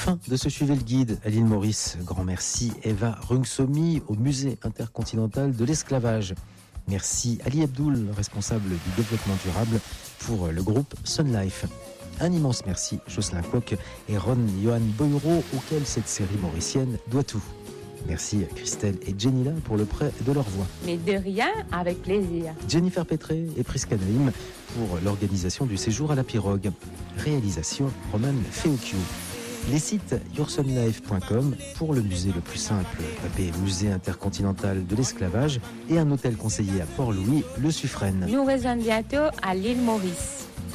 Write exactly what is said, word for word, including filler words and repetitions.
Fin de ce Suivez le Guide à l'île Maurice. Grand merci Eva Rungsomi au Musée intercontinental de l'esclavage. Merci Ali Abdoul, responsable du développement durable pour le groupe Sun Life. Un immense merci Jocelyn Coq et Ron Johan Boyro, auquel cette série mauricienne doit tout. Merci Christelle et Jenila pour le prêt de leur voix. Mais de rien, avec plaisir. Jennifer Petré et Prisca Naïm pour l'organisation du séjour à la pirogue. Réalisation Roman Feocchio. Les sites yoursunlife point com pour le musée le plus simple, tapez Musée intercontinental de l'esclavage, et un hôtel conseillé à Port-Louis, le Suffren. Nous rejoignons bientôt à l'île Maurice.